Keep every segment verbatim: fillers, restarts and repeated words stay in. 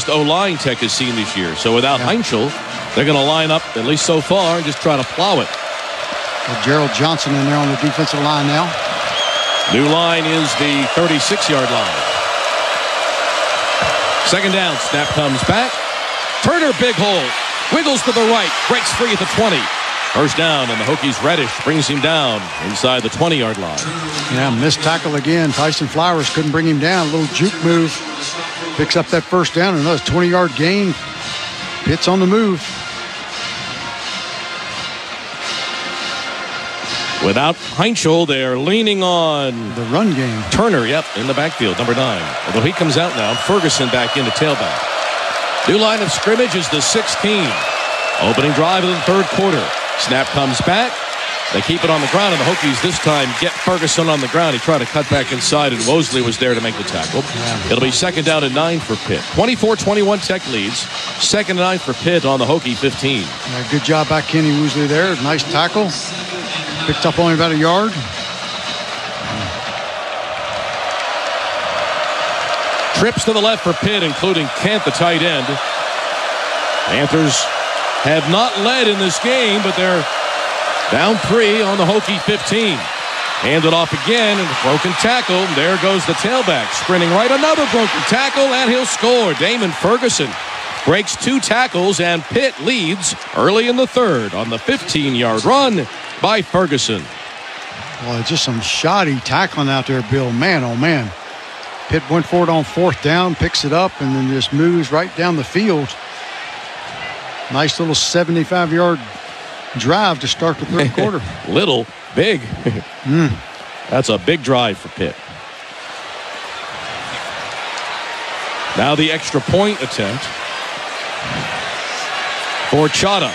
best O-line Tech has seen this year. So without yeah. Heinzel, they're going to line up, at least so far, and just try to plow it. Well, Gerald Johnson in there on the defensive line now. New line is the thirty-six-yard line. Second down, snap comes back. Turner, big hole. Wiggles to the right, breaks free at the twenty. First down, and the Hokies Reddish brings him down inside the twenty-yard line. Yeah, missed tackle again. Tyson Flowers couldn't bring him down. A little juke move. Picks up that first down. Another twenty-yard gain. Pitt's on the move. Without Heinzel, they're leaning on the run game. Turner, yep, in the backfield, number nine. Although he comes out now, Ferguson back into tailback. New line of scrimmage is the sixteen. Opening drive of the third quarter. Snap comes back. They keep it on the ground, and the Hokies this time get Ferguson on the ground. He tried to cut back inside, and Wosley was there to make the tackle. Yeah. It'll be second down and nine for Pitt. twenty-four twenty-one Tech leads. Second and nine for Pitt on the Hokie fifteen. Yeah, good job by Kenny Wosley there. Nice tackle. Picked up only about a yard. Trips to the left for Pitt, including Kent, the tight end. Panthers have not led in this game, but they're down three on the Hokie fifteen. Handed off again, and a broken tackle. There goes the tailback. Sprinting right, another broken tackle, and he'll score. Damon Ferguson breaks two tackles, and Pitt leads early in the third on the fifteen-yard run by Ferguson. Well, just some shoddy tackling out there, Bill. Man, oh, man. Pitt went for it on fourth down, picks it up, and then just moves right down the field. Nice little seventy-five-yard drive to start the third quarter. Little, big. mm. That's a big drive for Pitt. Now the extra point attempt for Chada.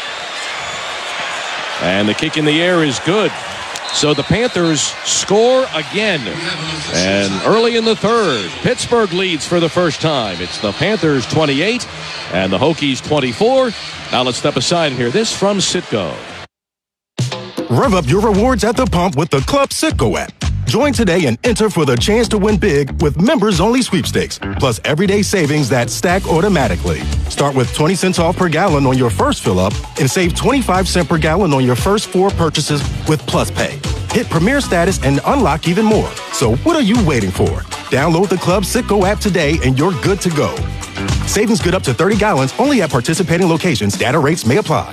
And the kick in the air is good. So the Panthers score again. And early in the third, Pittsburgh leads for the first time. It's the Panthers twenty-eight and the Hokies twenty-four. Now let's step aside and hear this from Citgo. Rev up your rewards at the pump with the Club Citgo app. Join today and enter for the chance to win big with members-only sweepstakes, plus everyday savings that stack automatically. Start with twenty cents off per gallon on your first fill-up and save twenty-five cents per gallon on your first four purchases with Plus Pay. Hit Premier status and unlock even more. So what are you waiting for? Download the Club Citgo app today and you're good to go. Savings good up to thirty gallons only at participating locations. Data rates may apply.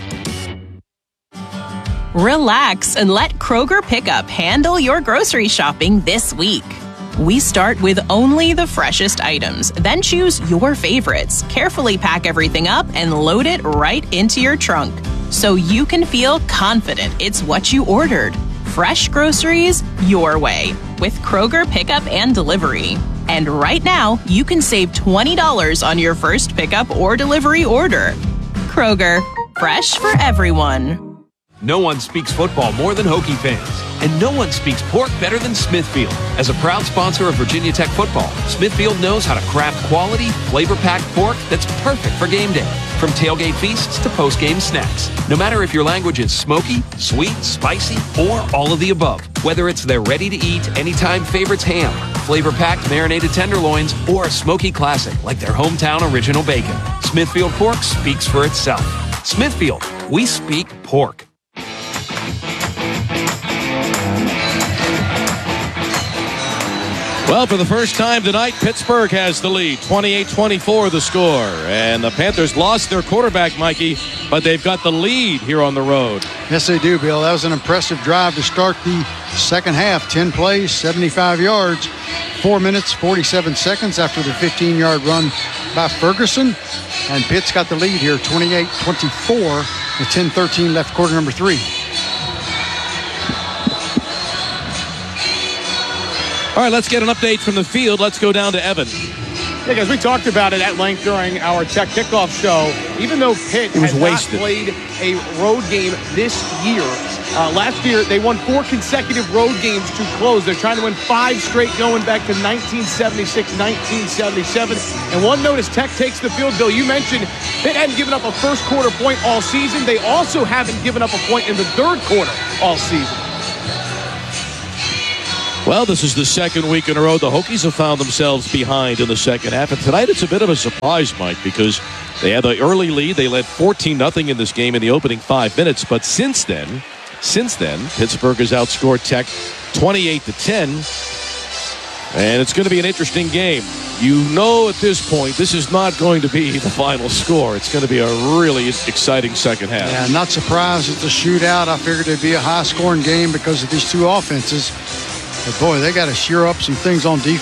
Relax and let Kroger Pickup handle your grocery shopping this week. We start with only the freshest items, then choose your favorites, carefully pack everything up, and load it right into your trunk so you can feel confident it's what you ordered. Fresh groceries your way with Kroger Pickup and Delivery. And right now, you can save twenty dollars on your first pickup or delivery order. Kroger, fresh for everyone. No one speaks football more than Hokie fans, and no one speaks pork better than Smithfield. As a proud sponsor of Virginia Tech football, Smithfield knows how to craft quality, flavor-packed pork that's perfect for game day. From tailgate feasts to post-game snacks. No matter if your language is smoky, sweet, spicy, or all of the above. Whether it's their ready-to-eat, anytime favorites ham, flavor-packed marinated tenderloins, or a smoky classic like their hometown original bacon. Smithfield pork speaks for itself. Smithfield, we speak pork. Well, for the first time tonight, Pittsburgh has the lead. twenty-eight twenty-four the score. And the Panthers lost their quarterback, Mikey, but they've got the lead here on the road. Yes, they do, Bill. That was an impressive drive to start the second half. ten plays, seventy-five yards, four minutes, forty-seven seconds after the fifteen-yard run by Ferguson. And Pitt's got the lead here, twenty-eight twenty-four, with ten thirteen left, quarter number three. All right, let's get an update from the field. Let's go down to Evan. Yeah, guys, we talked about it at length during our Tech kickoff show. Even though Pitt has not played a road game this year, uh, last year they won four consecutive road games to close. They're trying to win five straight going back to nineteen seventy-six, nineteen seventy-seven. And one note as Tech takes the field, Bill, you mentioned Pitt hadn't given up a first quarter point all season. They also haven't given up a point in the third quarter all season. Well, this is the second week in a row the Hokies have found themselves behind in the second half. And tonight it's a bit of a surprise, Mike, because they had the early lead. They led fourteen nothing in this game in the opening five minutes. But since then, since then, Pittsburgh has outscored Tech twenty-eight to ten. And it's going to be an interesting game. You know at this point, this is not going to be the final score. It's going to be a really exciting second half. Yeah, not surprised it's a shootout. I figured it'd be a high-scoring game because of these two offenses. But, boy, they got to sheer up some things on defense.